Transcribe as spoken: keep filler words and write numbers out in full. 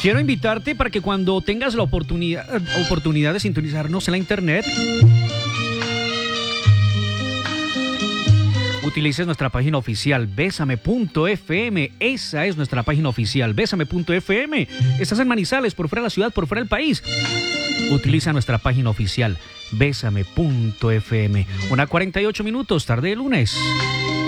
Quiero invitarte para que cuando tengas la oportunidad, oportunidad de sintonizarnos en la internet, utilices nuestra página oficial besame punto f m. Esa es nuestra página oficial, besame punto f m. Estás en Manizales, por fuera de la ciudad, por fuera del país. Utiliza nuestra página oficial, besame punto f m. Una cuarenta y ocho minutos, tarde de lunes.